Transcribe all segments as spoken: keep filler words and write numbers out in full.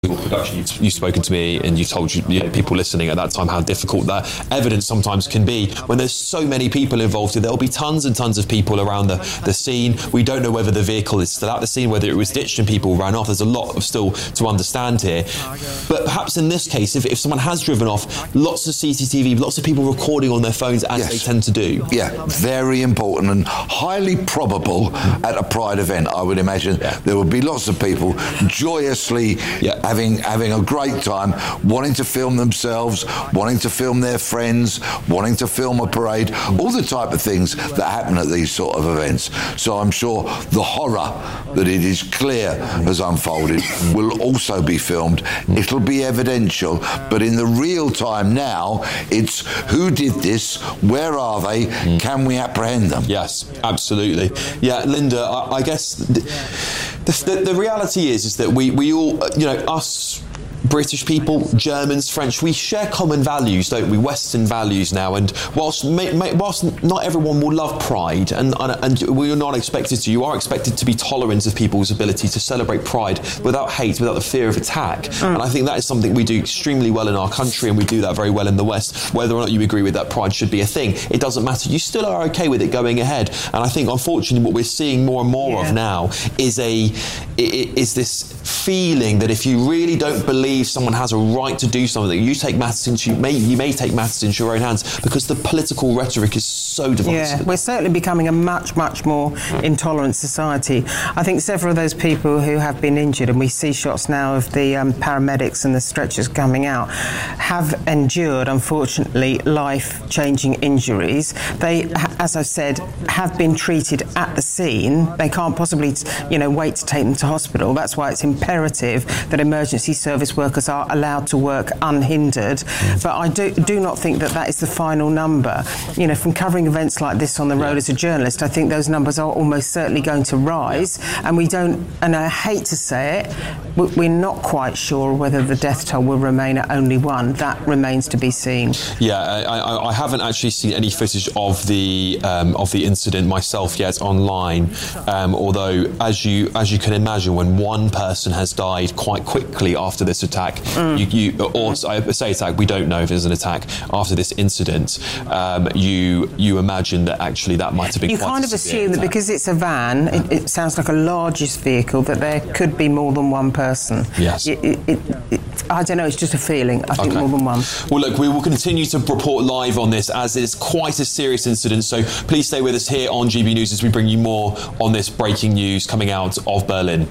production, you've, you've spoken to me and you told you, you know, people listening at that time how difficult that evidence sometimes can be when there's so many people involved. There'll be tons and tons of people around the, the scene. We don't know whether the vehicle is still at the scene, whether it was ditched and people ran off. There's a lot of still to understand here. But perhaps in this case, if, if someone has driven off, lots of C C T V, lots of people recording on their phones as yes. they tend to do. Yeah, very important and highly probable at a Pride event, I would imagine. Yeah. There would be lots of people joyously yeah. having having a great time, wanting to film themselves, wanting to film their friends, wanting to film a parade, all the type of things that happen at these sort of events. So I'm sure the horror that it is clear has unfolded will also be filmed. It'll be evidential, but in the real time now, it's who did this, where are they, mm. can we apprehend them? Yes, absolutely. Yeah, Linda, I, I guess the, the, the reality is, is that we, we all, you know, us British people, Germans, French, we share common values, don't we? Western values now. And whilst, may, may, whilst not everyone will love Pride, and, and, and we are not expected to, you are expected to be tolerant of people's ability to celebrate Pride without hate, without the fear of attack. Mm. And I think that is something we do extremely well in our country, and we do that very well in the West. Whether or not you agree with that Pride should be a thing, it doesn't matter. You still are okay with it going ahead. And I think, unfortunately, what we're seeing more and more yeah. of now is a is this feeling that if you really don't believe someone has a right to do something, you take matters into you may you may take matters into your own hands, because the political rhetoric is so divisive. Yeah, we're certainly becoming a much, much more intolerant society. I think several of those people who have been injured, and we see shots now of the um, paramedics and the stretchers coming out, have endured, unfortunately, life-changing injuries. They, as I said, have been treated at the scene. They can't possibly, you know, wait to take them to hospital. That's why it's imperative that emergency service workers are allowed to work unhindered. Mm. But I do, do not think that that is the final number. You know, from covering events like this on the road yeah. as a journalist, I think those numbers are almost certainly going to rise. Yeah. And we don't, and I hate to say it, we're not quite sure whether the death toll will remain at only one. That remains to be seen. Yeah, I, I, I haven't actually seen any footage of the um, of the incident myself yet online. Um, although, as you as you can imagine, when one person has died quite quickly after this attack, mm. you, you or I say attack, we don't know if there's an attack after this incident. Um, you you imagine that actually that might have been. You quite kind a of assume attack. that because it's a van, it, it sounds like a largest vehicle, that there could be more than one person. Yes. It, it, it, it, I don't know. It's just a feeling. I think okay. more than one. Well, look, we will continue to report live on this, as it's quite a serious incident. So please stay with us here on G B News as we bring you more on this breaking news coming out of Berlin.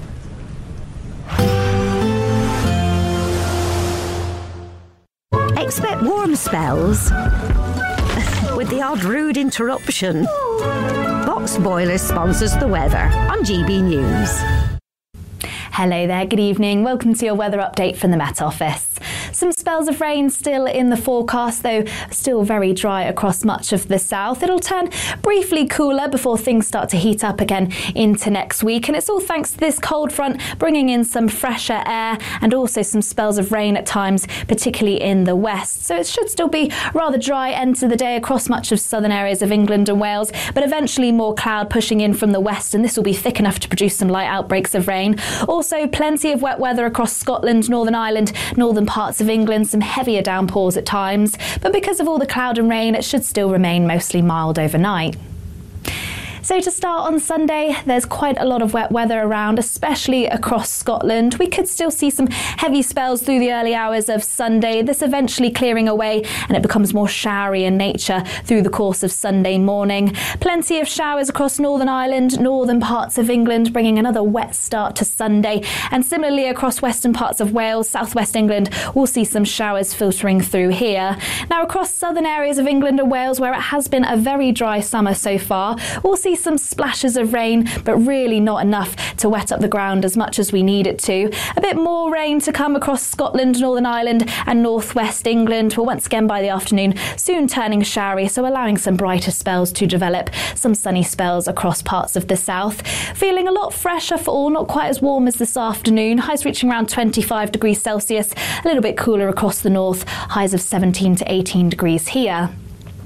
Expect warm spells with the odd rude interruption. Box Boilers sponsors the weather on G B News. Hello there, good evening. Welcome to your weather update from the Met Office. Some spells of rain still in the forecast, though still very dry across much of the south. It'll turn briefly cooler before things start to heat up again into next week. And it's all thanks to this cold front bringing in some fresher air and also some spells of rain at times, particularly in the west. So it should still be rather dry end to the day across much of southern areas of England and Wales, but eventually more cloud pushing in from the west, and this will be thick enough to produce some light outbreaks of rain. Also, plenty of wet weather across Scotland, Northern Ireland, northern parts of England, some heavier downpours at times, but because of all the cloud and rain, it should still remain mostly mild overnight. So to start on Sunday, there's quite a lot of wet weather around, especially across Scotland. We could still see some heavy spells through the early hours of Sunday, this eventually clearing away, and it becomes more showery in nature through the course of Sunday morning. Plenty of showers across Northern Ireland, northern parts of England, bringing another wet start to Sunday. And similarly across western parts of Wales, southwest England, we'll see some showers filtering through here. Now across southern areas of England and Wales, where it has been a very dry summer so far, we'll see some splashes of rain, but really not enough to wet up the ground as much as we need it to. A bit more rain to come across Scotland, Northern Ireland and northwest England. Well, once again by the afternoon, soon turning showery, so allowing some brighter spells to develop. Some sunny spells across parts of the south. Feeling a lot fresher for all, not quite as warm as this afternoon. Highs reaching around twenty-five degrees Celsius, a little bit cooler across the north. Highs of seventeen to eighteen degrees here.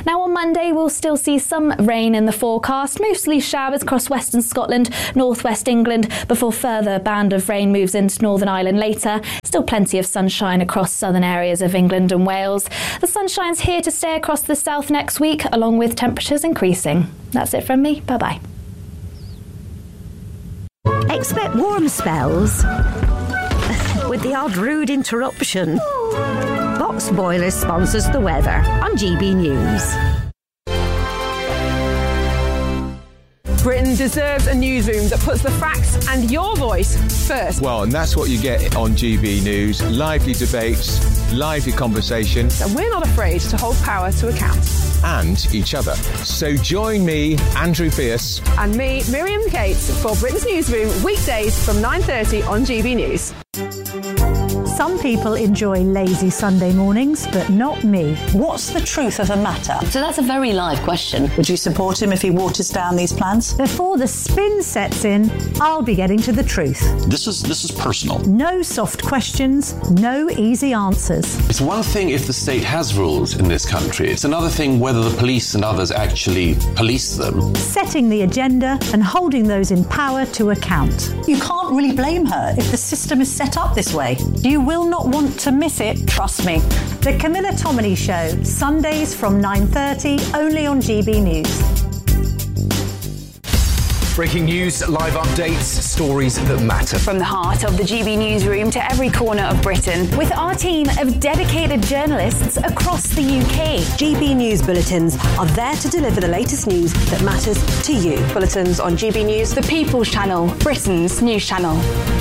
Now on Monday, we'll still see some rain in the forecast, mostly showers across western Scotland, northwest England, before further band of rain moves into Northern Ireland later. Still plenty of sunshine across southern areas of England and Wales. The sunshine's here to stay across the south next week, along with temperatures increasing. That's it from me. Bye-bye. Expect warm spells with the odd rude interruption. Box Boilers sponsors the weather on G B News. Britain deserves a newsroom that puts the facts and your voice first. Well, and that's what you get on G B News. Lively debates, lively conversation. And we're not afraid to hold power to account. And each other. So join me, Andrew Pierce. And me, Miriam Cates, for Britain's Newsroom, weekdays from nine thirty on G B News. Some people enjoy lazy Sunday mornings, but not me. What's the truth of the matter? So that's a very live question. Would you support him if he waters down these plans? Before the spin sets in, I'll be getting to the truth. This is this is personal. No soft questions, no easy answers. It's one thing if the state has rules in this country. It's another thing whether the police and others actually police them. Setting the agenda and holding those in power to account. You can't really blame her if the system is set up this way. You will not want to miss it, trust me. The Camilla Tominey Show, Sundays from nine thirty, only on G B News. Breaking news, live updates, stories that matter. From the heart of the G B Newsroom to every corner of Britain, with our team of dedicated journalists across the U K. G B News Bulletins are there to deliver the latest news that matters to you. Bulletins on G B News, the People's Channel, Britain's news channel.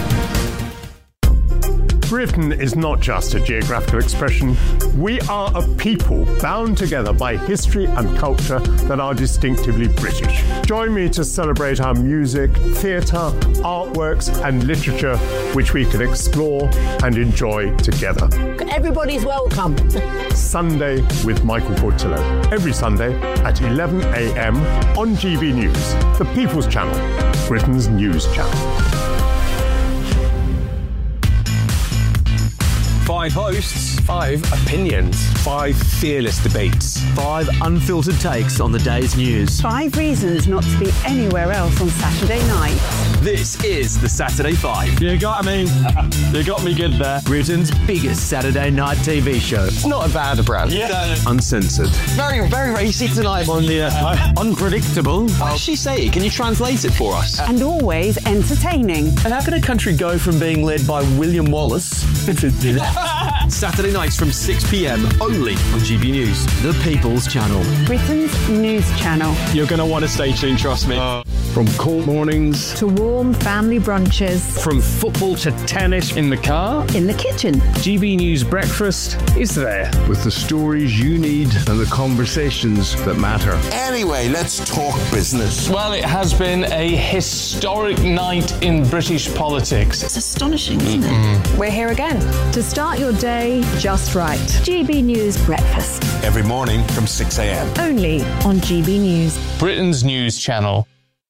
Britain is not just a geographical expression. We are a people bound together by history and culture that are distinctively British. Join me to celebrate our music, theatre, artworks and literature, which we can explore and enjoy together. Everybody's welcome. Sunday with Michael Portillo. Every Sunday at eleven a.m. on G B News, the People's Channel, Britain's news channel. Five hosts, five opinions, five fearless debates, five unfiltered takes on the day's news, five reasons not to be anywhere else on Saturday night. This is the Saturday Five. You got me. You got me good there. Britain's biggest Saturday night T V show. It's not a bad brand. Yeah. No, no. Uncensored. Very, very racy tonight on the uh, unpredictable. What does she say? Can you translate it for us? And always entertaining. And how can a country go from being led by William Wallace Saturday nights from six p.m. only on G B News, the People's Channel, Britain's news channel. You're going to want to stay tuned, trust me. Uh, from cold mornings to warm family brunches, from football to tennis in the car, in the kitchen. G B News breakfast is there with the stories you need and the conversations that matter. Anyway, let's talk business. Well, it has been a historic night in British politics. It's astonishing, isn't it? We're here again to start your day just right. G B News breakfast. Every morning from six a.m. Only on G B News, Britain's news channel.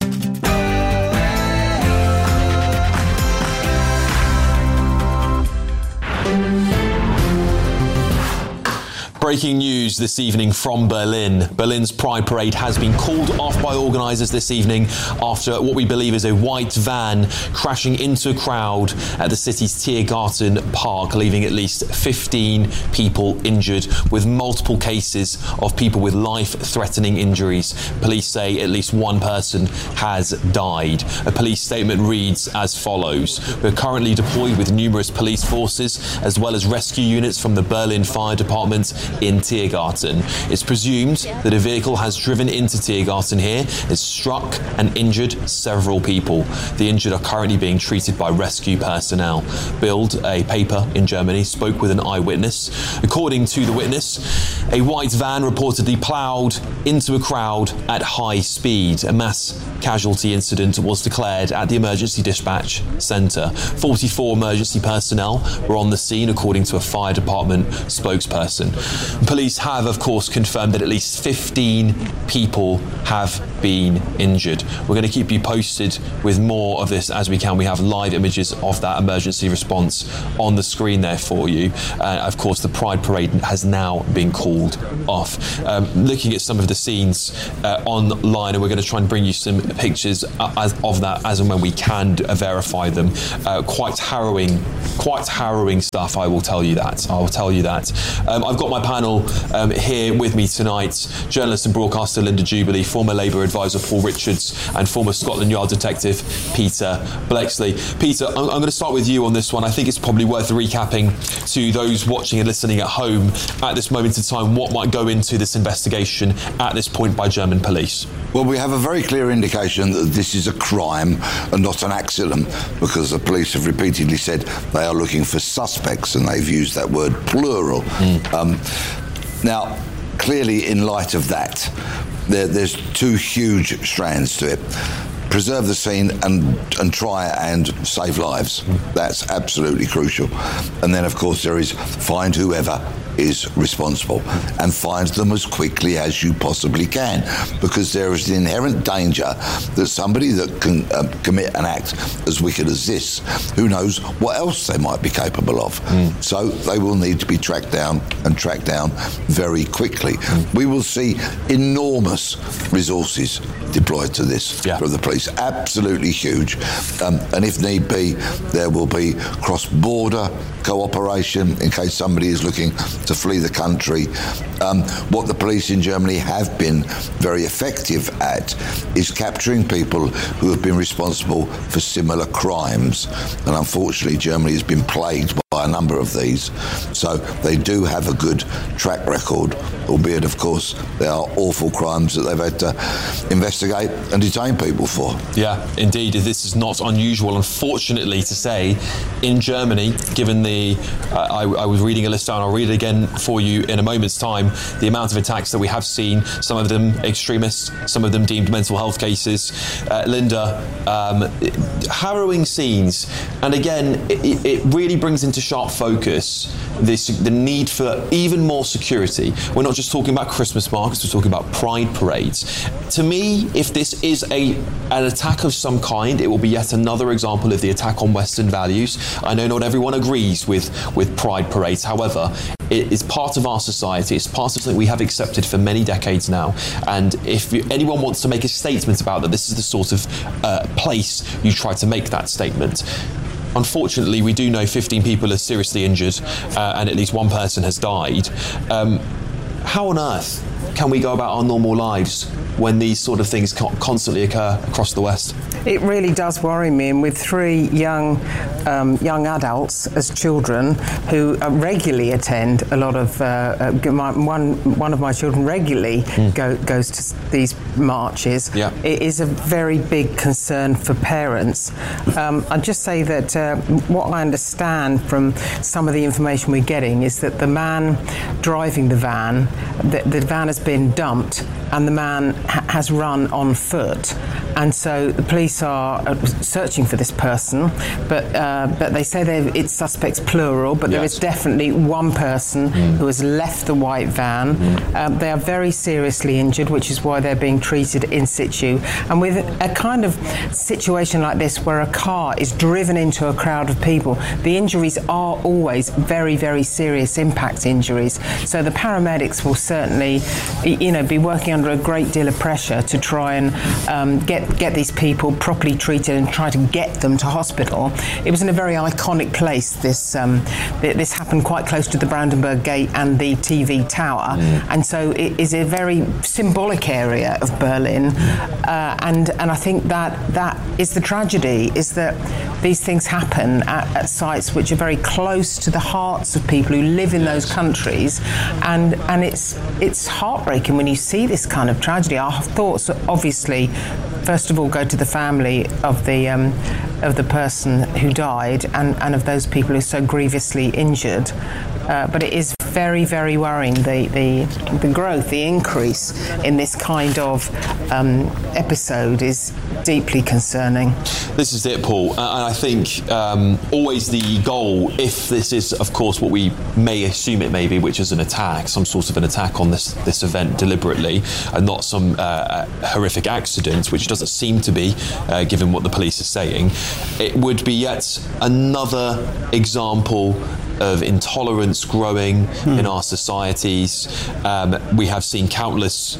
Breaking news this evening from Berlin. Berlin's Pride Parade has been called off by organisers this evening after what we believe is a white van crashing into a crowd at the city's Tiergarten Park, leaving at least fifteen people injured, with multiple cases of people with life-threatening injuries. Police say at least one person has died. A police statement reads as follows: "We're currently deployed with numerous police forces as well as rescue units from the Berlin Fire Department in Tiergarten. It's presumed that a vehicle has driven into Tiergarten here, has struck and injured several people. The injured are currently being treated by rescue personnel." Bild, a paper in Germany, spoke with an eyewitness. According to the witness, a white van reportedly ploughed into a crowd at high speed. A mass casualty incident was declared at the emergency dispatch centre. forty-four emergency personnel were on the scene, according to a fire department spokesperson. Police have, of course, confirmed that at least fifteen people have been injured. We're going to keep you posted with more of this as we can. We have live images of that emergency response on the screen there for you. Uh, of course, the Pride Parade has now been called off. Um, looking at some of the scenes uh, online, and we're going to try and bring you some pictures as, of that as and when we can uh, verify them. Uh, quite harrowing, quite harrowing stuff, I will tell you that. I will tell you that. Um, I've got my panel um, here with me tonight. Journalist and broadcaster Linda Jubilee, former Labour advisor Paul Richards, and former Scotland Yard detective Peter Bleksley. Peter, I'm, I'm going to start with you on this one. I think it's probably worth recapping to those watching and listening at home at this moment in time what might go into this investigation at this point by German police. Well, we have a very clear indication that this is a crime and not an accident, because the police have repeatedly said they are looking for suspects, and they've used that word plural. Mm. Um, now, clearly, in light of that, there, there's two huge strands to it. Preserve the scene and and try and save lives. That's absolutely crucial. And then, of course, there is find whoever is responsible, and find them as quickly as you possibly can, because there is the inherent danger that somebody that can uh, commit an act as wicked as this, who knows what else they might be capable of. Mm. So they will need to be tracked down, and tracked down very quickly. Mm. We will see enormous resources deployed to this yeah. from the police, absolutely huge. Um, and if need be, there will be cross-border cooperation in case somebody is looking to flee the country. Um, what the police in Germany have been very effective at is capturing people who have been responsible for similar crimes. And unfortunately, Germany has been plagued by a number of these. So they do have a good track record, albeit, of course, they are awful crimes that they've had to investigate and detain people for. Yeah, indeed. This is not unusual, unfortunately, to say, in Germany, given the Uh, I, I was reading a list down, I'll read it again for you in a moment's time, the amount of attacks that we have seen, some of them extremists, some of them deemed mental health cases. Uh, Linda, um, harrowing scenes. And again, it, it really brings into sharp focus this, the need for even more security. We're not just talking about Christmas markets, we're talking about pride parades. To me, if this is a an attack of some kind, it will be yet another example of the attack on Western values. I know not everyone agrees with, with pride parades. However, it is part of our society. It's part of something we have accepted for many decades now. And if you, anyone wants to make a statement about that, this is the sort of uh, place you try to make that statement. Unfortunately, we do know fifteen people are seriously injured uh, and at least one person has died. Um, how on earth can we go about our normal lives when these sort of things constantly occur across the West? It really does worry me, and with three young um, young adults as children who uh, regularly attend a lot of uh, uh, my, one one of my children regularly mm. go, goes to these marches. Yeah. It is a very big concern for parents. Um, I'd just say that uh, what I understand from some of the information we're getting is that the man driving the van, the, the van has been dumped, and the man ha- has run on foot. And so the police are searching for this person, but uh, but they say it's suspects plural, but yes. there is definitely one person mm. who has left the white van. Mm. Um, they are very seriously injured, which is why they're being treated in situ. And with a kind of situation like this, where a car is driven into a crowd of people, the injuries are always very, very serious impact injuries. So the paramedics will certainly, you know, be working under a great deal of pressure to try and um, get get these people properly treated and try to get them to hospital. It was in a very iconic place. This um, this happened quite close to the Brandenburg Gate and the T V tower, mm. and so it is a very symbolic area of Berlin. Uh, and and I think that that is the tragedy: is that these things happen at, at sites which are very close to the hearts of people who live in those countries, and and it's it's heartbreaking when you see this kind of tragedy. Our thoughts, obviously, first of all, go to the family of the um, of the person who died and, and of those people who are so grievously injured. uh, but it is very, very worrying, the, the, the growth, the increase in this kind of um, episode is deeply concerning. This is it, Paul, uh, and I think um, always the goal, if this is, of course, what we may assume it may be, which is an attack, some sort of an attack on this, this event deliberately, and not some uh, horrific accident, which doesn't seem to be, uh, given what the police are saying, it would be yet another example of intolerance growing hmm. in our societies. Um, we have seen countless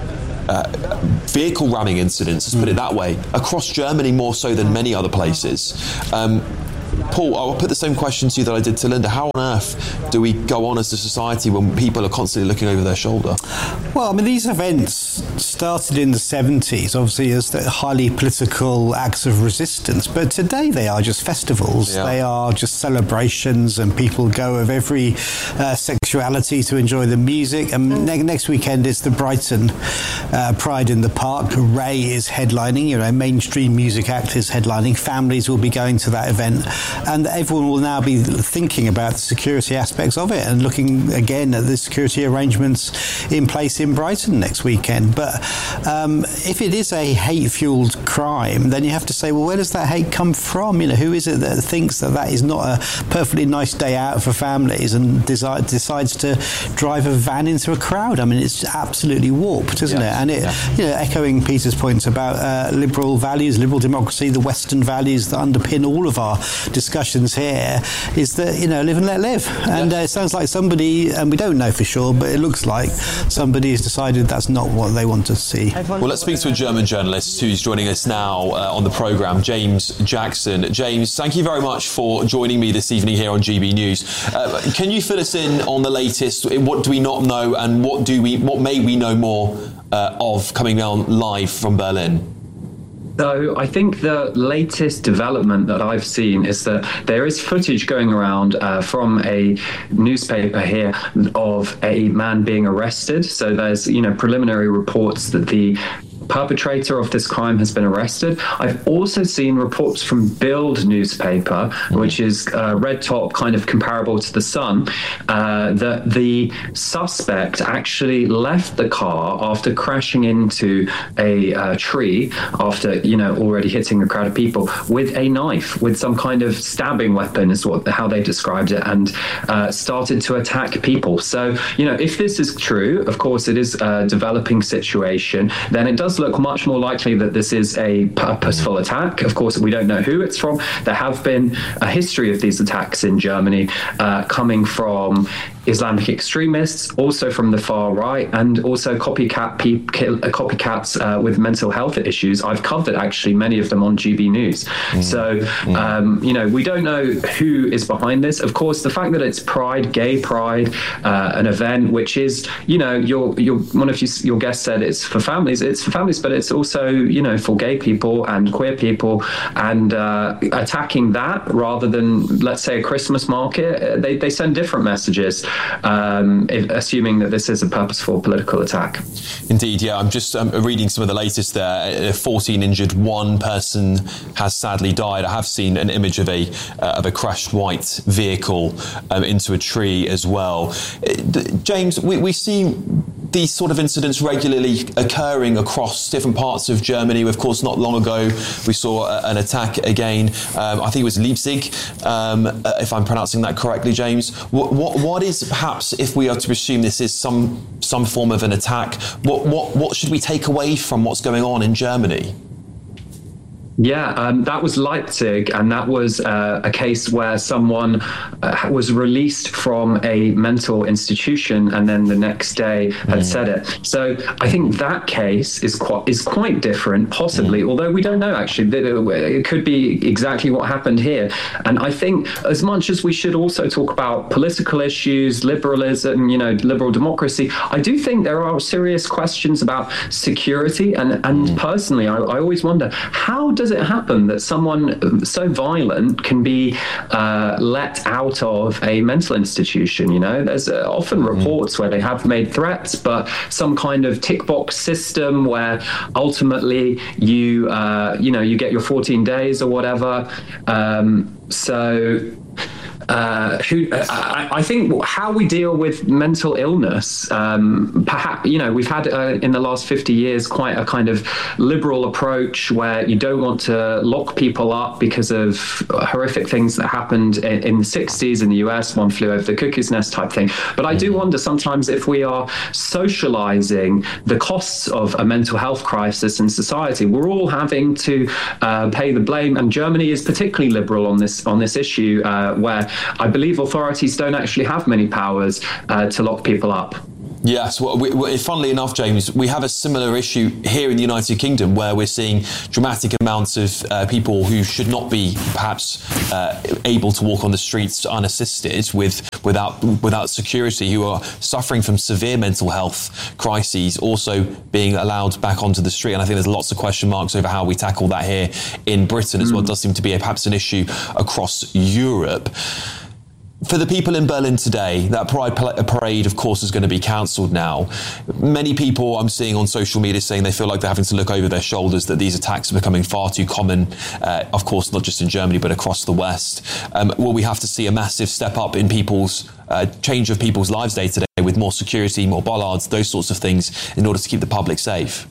uh, vehicle ramming incidents, let's hmm. put it that way, across Germany more so than many other places. Um, Paul, I'll put the same question to you that I did to Linda. How on earth do we go on as a society when people are constantly looking over their shoulder? Well, I mean, these events started in the seventies, obviously, as the highly political acts of resistance. But today they are just festivals. Yeah. They are just celebrations, and people go of every uh, sexuality to enjoy the music. And ne- next weekend is the Brighton uh, Pride in the Park. Ray is headlining, you know, mainstream music act is headlining. Families will be going to that event. And everyone will now be thinking about the security aspects of it and looking again at the security arrangements in place in Brighton next weekend. But um, if it is a hate-fueled crime, then you have to say, well, where does that hate come from? You know, who is it that thinks that that is not a perfectly nice day out for families and desi- decides to drive a van into a crowd? I mean, it's absolutely warped, isn't yes. it? And it, yeah. you know, echoing Peter's points about uh, liberal values, liberal democracy, the Western values that underpin all of our discussions here, is that, you know, live and let live. And uh, it sounds like somebody, and we don't know for sure, but it looks like somebody has decided that's not what they want to see. Well, let's speak to a German journalist who's joining us now uh, on the programme, James Jackson. James, thank you very much for joining me this evening here on G B News. Uh, can you fill us in on the latest? What do we not know, and what do we, what may we know more uh, of coming down live from Berlin? So I think the latest development that I've seen is that there is footage going around uh, from a newspaper here of a man being arrested. So there's, you know, preliminary reports that the perpetrator of this crime has been arrested. I've also seen reports from Bild newspaper, mm. which is uh, red top, kind of comparable to the Sun, uh, that the suspect actually left the car after crashing into a uh, tree, after, you know, already hitting a crowd of people, with a knife, with some kind of stabbing weapon is what how they described it, and uh, started to attack people. So, you know, if this is true, of course it is a developing situation, then it does look much more likely that this is a purposeful attack. Of course, we don't know who it's from. There have been a history of these attacks in Germany uh, coming from Islamic extremists, also from the far right, and also copycat pe- copycats uh, with mental health issues. I've covered actually many of them on G B News. Mm. So, mm. Um, you know, we don't know who is behind this. Of course, the fact that it's Pride, gay Pride, uh, an event which is, you know, your your one of you, your guests said it's for families. It's for families, but it's also, you know, for gay people and queer people. And uh, attacking that rather than, let's say, a Christmas market, they they send different messages. Um, if, assuming that this is a purposeful political attack. Indeed, yeah. I'm just um, reading some of the latest there. fourteen injured, one person has sadly died. I have seen an image of a uh, of a crashed white vehicle um, into a tree as well. Uh, James, we, we see these sort of incidents regularly occurring across different parts of Germany. Of course, not long ago, we saw a, an attack again. Um, I think it was Leipzig, um, if I'm pronouncing that correctly, James. What, what, what is perhaps, if we are to presume this is some some form of an attack, what what what should we take away from what's going on in Germany? Yeah, um, that was Leipzig, and that was uh, a case where someone uh, was released from a mental institution and then the next day had mm. said it. So I think that case is quite is quite different, possibly, mm. although we don't know actually. It could be exactly what happened here. And I think as much as we should also talk about political issues, liberalism, you know, liberal democracy, I do think there are serious questions about security. And, and mm. personally, I, I always wonder, how does it happen that someone so violent can be uh, let out of a mental institution? You know, there's uh, often reports where they have made threats, but some kind of tick box system where ultimately you, uh, you know, you get your fourteen days or whatever. Um, so uh, who uh, I, I think how we deal with mental illness, um, perhaps, you know, we've had uh, in the last fifty years quite a kind of liberal approach where you don't want to lock people up because of horrific things that happened in, in the sixties in the U S, One Flew Over the Cuckoo's Nest type thing. But I do wonder sometimes if we are socializing the costs of a mental health crisis in society. We're all having to uh, pay the blame, and Germany is particularly liberal on this on this issue, uh, where I believe authorities don't actually have many powers uh, to lock people up. Yes, well, we, we, funnily enough, James, we have a similar issue here in the United Kingdom where we're seeing dramatic amounts of uh, people who should not be perhaps uh, able to walk on the streets unassisted with without without security, who are suffering from severe mental health crises, also being allowed back onto the street. And I think there's lots of question marks over how we tackle that here in Britain as well. It does seem to be a, perhaps an issue across Europe. For the people in Berlin today, that Pride parade, of course, is going to be cancelled now. Many people I'm seeing on social media saying they feel like they're having to look over their shoulders, that these attacks are becoming far too common, uh, of course, not just in Germany, but across the West. Um, will we have to see a massive step up in people's uh, change of people's lives day to day with more security, more bollards, those sorts of things in order to keep the public safe?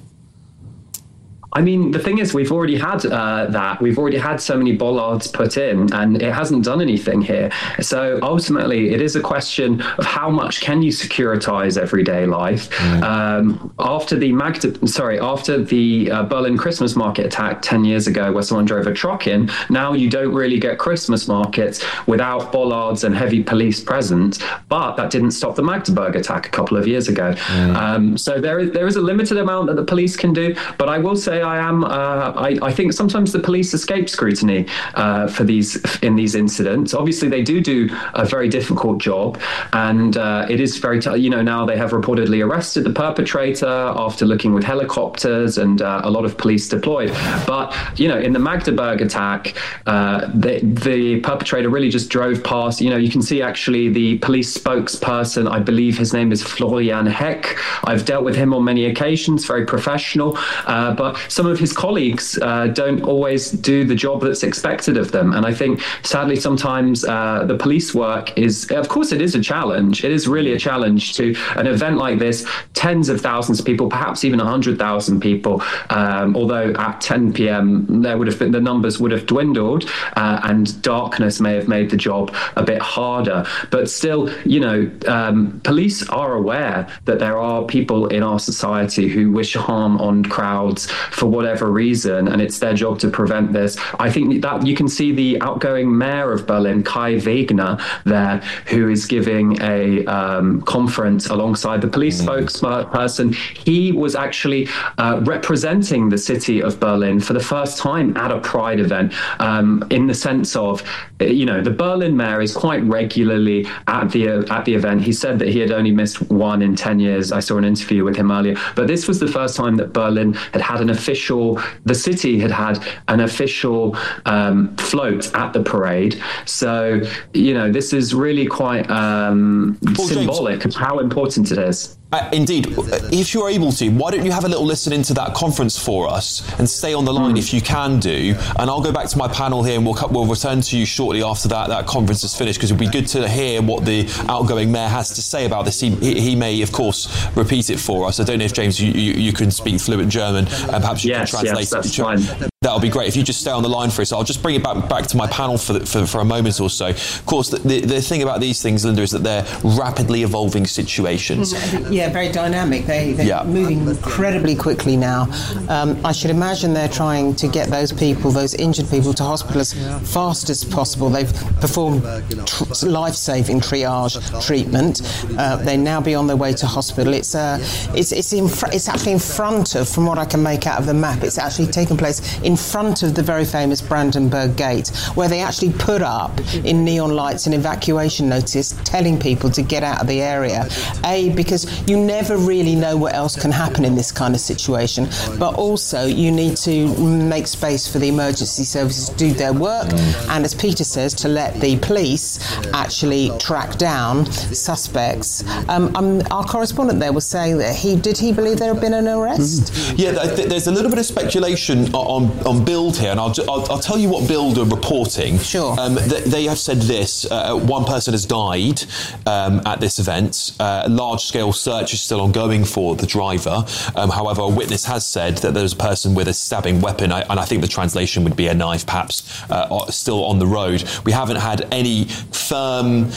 I mean, the thing is, we've already had uh, that. We've already had so many bollards put in, and it hasn't done anything here. So ultimately, it is a question of how much can you securitize everyday life. Mm. Um, after the Magda, sorry, after the uh, Berlin Christmas market attack ten years ago, where someone drove a truck in, now you don't really get Christmas markets without bollards and heavy police present. But that didn't stop the Magdeburg attack a couple of years ago. Mm. Um, so there is there is a limited amount that the police can do. But I will say, I am. Uh, I, I think sometimes the police escape scrutiny uh, for these in these incidents. Obviously, they do do a very difficult job, and uh, it is very. T- you know, now they have reportedly arrested the perpetrator after looking with helicopters and uh, a lot of police deployed. But you know, in the Magdeburg attack, uh, the, the perpetrator really just drove past. You know, you can see actually the police spokesperson. I believe his name is Florian Heck. I've dealt with him on many occasions. Very professional, uh, but some of his colleagues uh, don't always do the job that's expected of them. And I think, sadly, sometimes uh, the police work is, of course, it is a challenge. It is really a challenge to an event like this, tens of thousands of people, perhaps even one hundred thousand people, um, although at ten p.m. there would have been, the numbers would have dwindled uh, and darkness may have made the job a bit harder. But still, you know, um, police are aware that there are people in our society who wish harm on crowds for whatever reason, and it's their job to prevent this. I think that you can see the outgoing mayor of Berlin, Kai Wegner, there, who is giving a um, conference alongside the police mm. spokesperson. He was actually uh, representing the city of Berlin for the first time at a Pride event, um, in the sense of, you know, the Berlin mayor is quite regularly at the uh, at the event. He said that he had only missed one in ten years. I saw an interview with him earlier, but this was the first time that Berlin had had an official, the city had had an official um, float at the parade. So, you know, this is really quite um, symbolic James, of how important it is. Uh, indeed. If you're able to, why don't you have a little listen into that conference for us and stay on the line mm. if you can do, and I'll go back to my panel here and we'll we'll return to you shortly after that that conference is finished, because it'd be good to hear what the outgoing mayor has to say about this. He, he may, of course, repeat it for us. I don't know if, James, you, you, you can speak fluent German, and perhaps you yes, can translate yes, that's it. Fine. That'll be great if you just stay on the line for us. I'll just bring it back back to my panel for the, for, for a moment or so. Of course, the, the, the thing about these things, Linda, is that they're rapidly evolving situations. Yeah, very dynamic. They, they're yeah. moving incredibly quickly now. Um, I should imagine they're trying to get those people, those injured people, to hospital as fast as possible. They've performed tr- life-saving triage treatment. Uh, they're now be on their way to hospital. It's uh, it's it's, in fr- it's actually in front of, from what I can make out of the map, it's actually taken place in front of the very famous Brandenburg Gate, where they actually put up in neon lights an evacuation notice telling people to get out of the area. A, because you never really know what else can happen in this kind of situation, but also you need to make space for the emergency services to do their work, and as Peter says, to let the police actually track down suspects. Um, um, our correspondent there was saying that he did he believe there had been an arrest? Mm. Yeah, th- there's a little bit of speculation on on Bild here, and I'll, I'll, I'll tell you what Bild are reporting. Sure. Um, th- they have said this, uh, one person has died um, at this event. Uh, a large-scale search is still ongoing for the driver. Um, however, a witness has said that there's a person with a stabbing weapon, I, and I think the translation would be a knife, perhaps, uh, still on the road. We haven't had any firm,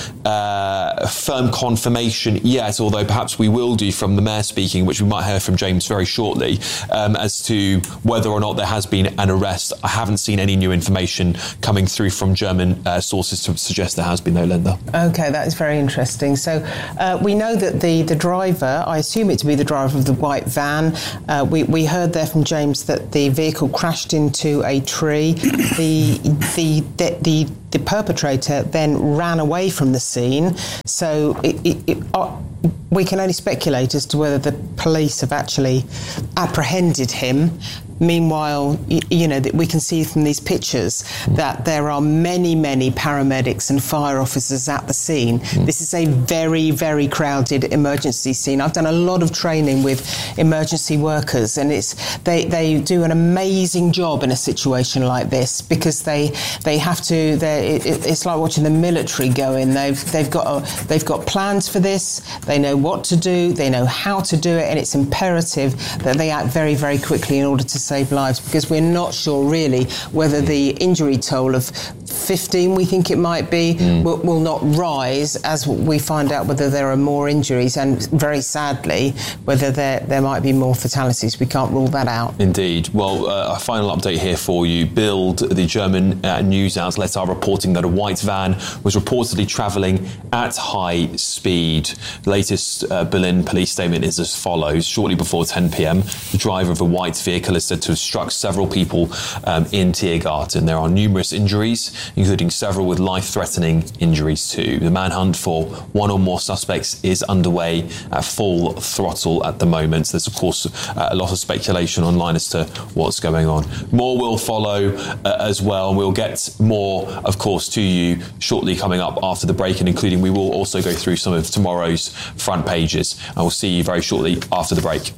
uh, firm confirmation yet, although perhaps we will do from the mayor speaking, which we might hear from James very shortly, um, as to whether or not there has been an arrest. I haven't seen any new information coming through from German uh, sources to suggest there has been no, Linda. OK, that is very interesting. So uh, we know that the, the driver, I assume it to be the driver of the white van, uh, we, we heard there from James that the vehicle crashed into a tree. the, the, the, the, the perpetrator then ran away from the scene. So it, it, it, uh, we can only speculate as to whether the police have actually apprehended him. Meanwhile, you, you know, that we can see from these pictures that there are many, many paramedics and fire officers at the scene. Mm. This is a very, very crowded emergency scene. I've done a lot of training with emergency workers, and it's they, they do an amazing job in a situation like this because they they have to. It, it's like watching the military go in. They've they've got a, they've got plans for this. They know what to do. They know how to do it, and it's imperative that they act very, very quickly in order to save lives, because we're not sure really whether the injury toll of fifteen, we think it might be, mm. will, will not rise as we find out whether there are more injuries, and very sadly whether there there might be more fatalities. We can't rule that out. Indeed. Well, uh, a final update here for you. Bild, the German uh, news outlet, are reporting that a white van was reportedly travelling at high speed. The latest uh, Berlin police statement is as follows. Shortly before ten p.m, the driver of a white vehicle is said to have struck several people um, in Tiergarten. There are numerous injuries, including several with life-threatening injuries too. The manhunt for one or more suspects is underway at full throttle at the moment. There's, of course, uh, a lot of speculation online as to what's going on. More will follow uh, as well, and we'll get more, of course, to you shortly coming up after the break, and including we will also go through some of tomorrow's front pages. And we'll see you very shortly after the break.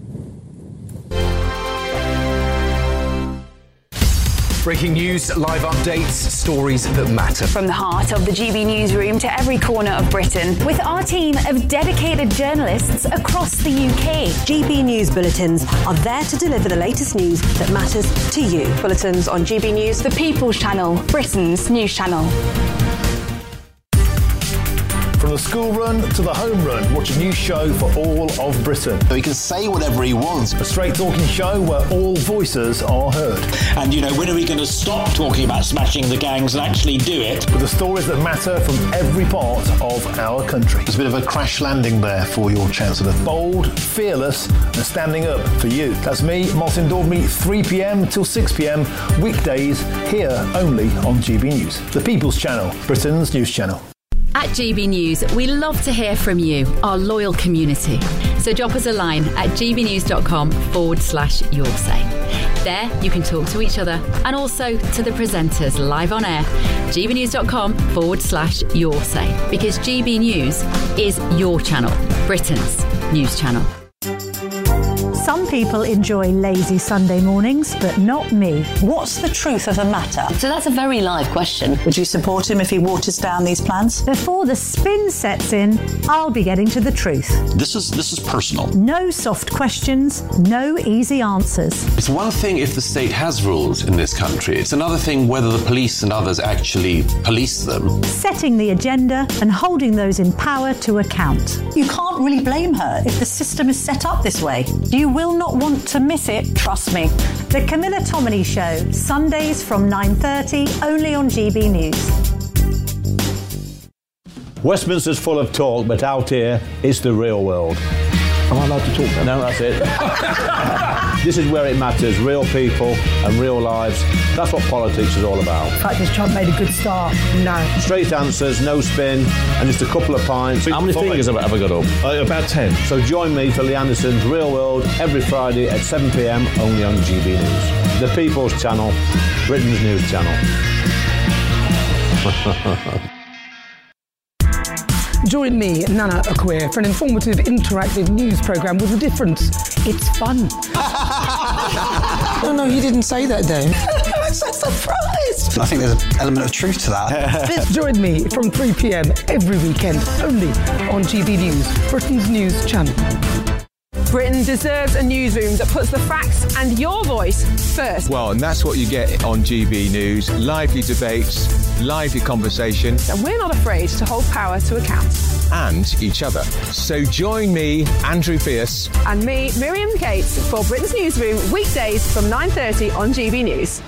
Breaking news, live updates, stories that matter. From the heart of the G B newsroom to every corner of Britain, with our team of dedicated journalists across the U K. G B News Bulletins are there to deliver the latest news that matters to you. Bulletins on G B News, the People's Channel, Britain's news channel. From the school run to the home run, watch a new show for all of Britain. So he can say whatever he wants. A straight talking show where all voices are heard. And, you know, when are we going to stop talking about smashing the gangs and actually do it? With the stories that matter from every part of our country. There's a bit of a crash landing there for your Chancellor. Bold, fearless and standing up for you. That's me, Martin Daubney, three p.m. till six p.m. weekdays here only on G B News. The People's Channel, Britain's news channel. At G B News, we love to hear from you, our loyal community. So drop us a line at gbnews.com forward slash your say. There, you can talk to each other and also to the presenters live on air. gbnews.com forward slash your say. Because G B News is your channel, Britain's news channel. Some people enjoy lazy Sunday mornings, but not me. What's the truth of the matter? So that's a very live question. Would you support him if he waters down these plans? Before the spin sets in, I'll be getting to the truth. This is this is personal. No soft questions, no easy answers. It's one thing if the state has rules in this country. It's another thing whether the police and others actually police them. Setting the agenda and holding those in power to account. You can't really blame her if the system is set up this way. You will not want to miss it, trust me. The Camilla Tominey Show, Sundays from nine thirty, only on G B News. Westminster's full of talk, but out here, it's the real world. Am I allowed to talk now? No, that's it. This is where it matters, real people and real lives. That's what politics is all about. In fact, this Trump made a good start. No. Straight answers, no spin, and just a couple of pints. How many fingers have I ever got up? Uh, about ten. So join me for Lee Anderson's Real World every Friday at seven p.m, only on G B News. The People's Channel, Britain's news channel. Join me, Nana Akweer, for an informative, interactive news programme with a difference. It's fun. No, no, he didn't say that, though. I'm so surprised. I think there's an element of truth to that. Join me from three p.m. every weekend, only on G B News, Britain's news channel. Britain deserves a newsroom that puts the facts and your voice first. Well, and that's what you get on G B News. Lively debates, lively conversation. And we're not afraid to hold power to account. And each other. So join me, Andrew Pierce. And me, Miriam Cates, for Britain's Newsroom, weekdays from nine thirty on G B News.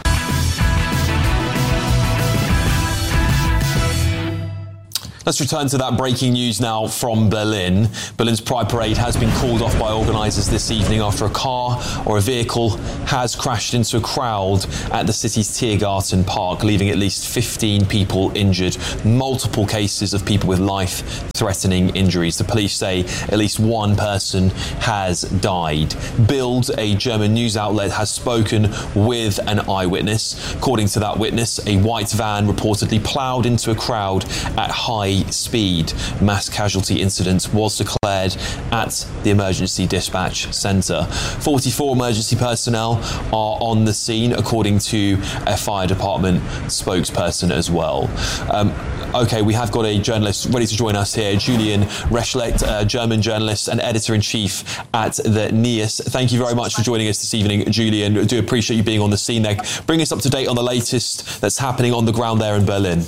Let's return to that breaking news now from Berlin. Berlin's Pride Parade has been called off by organisers this evening after a car or a vehicle has crashed into a crowd at the city's Tiergarten Park, leaving at least fifteen people injured. Multiple cases of people with life-threatening injuries. The police say at least one person has died. Bild, a German news outlet, has spoken with an eyewitness. According to that witness, a white van reportedly ploughed into a crowd at high speed. Mass casualty incident was declared at the emergency dispatch centre. forty-four emergency personnel are on the scene, according to a fire department spokesperson as well. Um, okay, we have got a journalist ready to join us here, Julian Reschlecht, a German journalist and editor-in-chief at the N I S. Thank you very much for joining us this evening, Julian. I do appreciate you being on the scene there. Bring us up to date on the latest that's happening on the ground there in Berlin.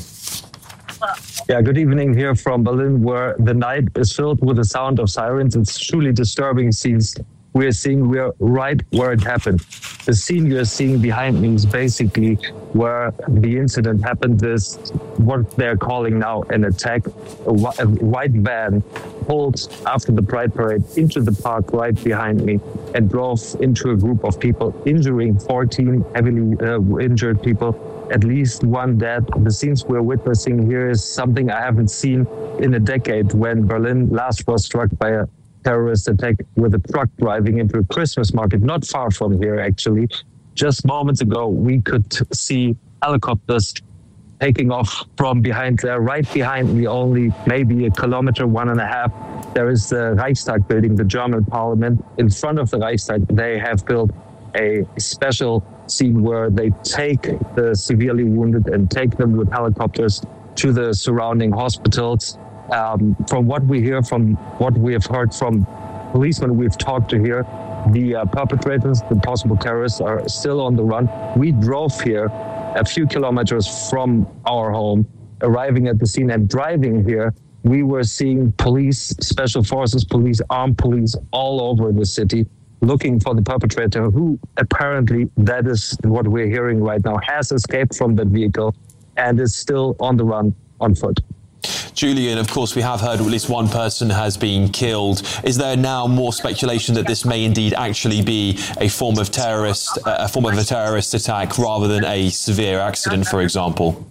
Yeah, good evening here from Berlin, where the night is filled with the sound of sirens. It's truly disturbing scenes we're seeing. We're right where it happened. The scene you're seeing behind me is basically where the incident happened. This, what they're calling now an attack. A, a white van pulled after the Pride Parade into the park right behind me and drove into a group of people, injuring fourteen heavily uh, injured people. At least one dead. The scenes we're witnessing here is something I haven't seen in a decade, when Berlin last was struck by a terrorist attack with a truck driving into a Christmas market, not far from here, actually. Just moments ago, we could see helicopters taking off from behind there. Right behind me, only maybe a kilometer, one and a half, there is the Reichstag building, the German parliament. In front of the Reichstag, they have built a special scene where they take the severely wounded and take them with helicopters to the surrounding hospitals. Um, from what we hear, from what we have heard from policemen we've talked to here, the uh, perpetrators, the possible terrorists, are still on the run. We drove here a few kilometers from our home, arriving at the scene and driving here. We were seeing police, special forces, police, armed police all over the city, looking for the perpetrator, who apparently, that is what we're hearing right now, has escaped from that vehicle and is still on the run on foot. Julian, of course, we have heard at least one person has been killed. Is there now more speculation that this may indeed actually be a form of terrorist, uh, a form of a terrorist attack rather than a severe accident, for example?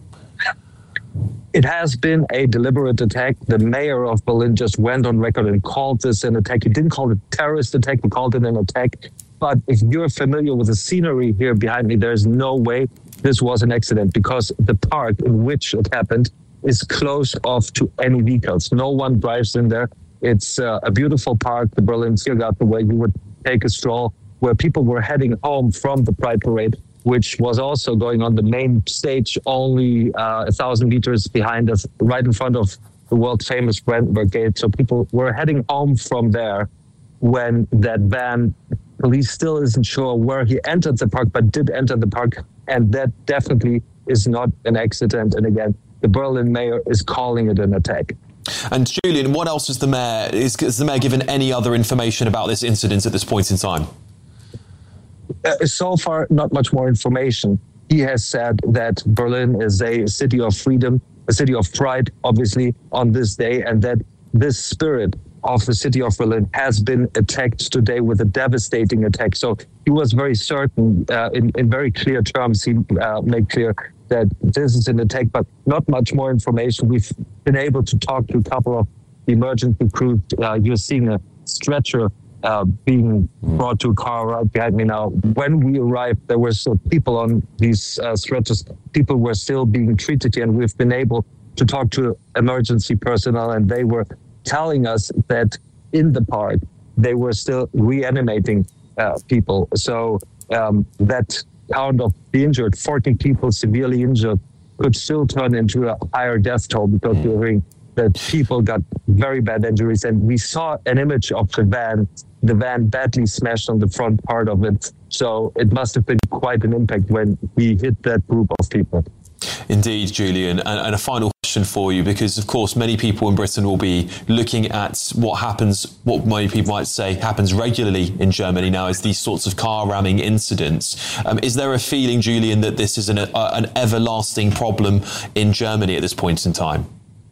It has been a deliberate attack. The mayor of Berlin just went on record and called this an attack. He didn't call it a terrorist attack, he called it an attack. But if you're familiar with the scenery here behind me, there's no way this was an accident, because the park in which it happened is closed off to any vehicles. No one drives in there. It's uh, a beautiful park, the Berlin Tiergarten, where you would take a stroll, where people were heading home from the Pride Parade, which was also going on the main stage, only uh, a thousand meters behind us, right in front of the world famous Brandenburg Gate. So people were heading home from there when that van, police still isn't sure where he entered the park, but did enter the park. And that definitely is not an accident. And again, the Berlin mayor is calling it an attack. And Julian, what else is the mayor, is, is the mayor given any other information about this incident at this point in time? Uh, so far, not much more information. He has said that Berlin is a city of freedom, a city of pride, obviously, on this day, and that this spirit of the city of Berlin has been attacked today with a devastating attack. So he was very certain, uh, in, in very clear terms, he uh, made clear that this is an attack, but not much more information. We've been able to talk to a couple of the emergency crews. Uh, you're seeing a stretcher uh, being brought to a car right behind me now. When we arrived, there were still people on these uh, stretchers. People were still being treated here, and we've been able to talk to emergency personnel, and they were telling us that in the park, they were still reanimating uh, people. So um, that count of the injured, fourteen people severely injured, could still turn into a higher death toll because we're hearing that people got very bad injuries. And we saw an image of the van, the van badly smashed on the front part of it. So it must have been quite an impact when we hit that group of people. Indeed, Julian. And, and a final question for you, because, of course, many people in Britain will be looking at what happens, what many people might say happens regularly in Germany now, is these sorts of car ramming incidents. Um, is there a feeling, Julian, that this is an, a, an everlasting problem in Germany at this point in time?